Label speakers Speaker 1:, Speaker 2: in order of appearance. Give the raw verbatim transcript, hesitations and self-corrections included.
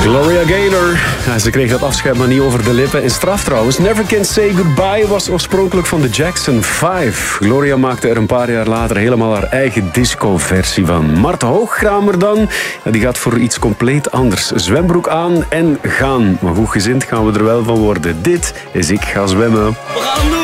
Speaker 1: Gloria Gaynor. Ja, ze kreeg dat afscheid maar niet over de lippen. En straf trouwens. Never Can Say Goodbye was oorspronkelijk van de Jackson vijf. Gloria maakte er een paar jaar later helemaal haar eigen disco-versie van. Mart Hoogkramer dan, ja, die gaat voor iets compleet anders. Zwembroek aan en gaan. Maar goed gezind gaan we er wel van worden. Dit is Ik Ga Zwemmen.
Speaker 2: We gaan hem doen!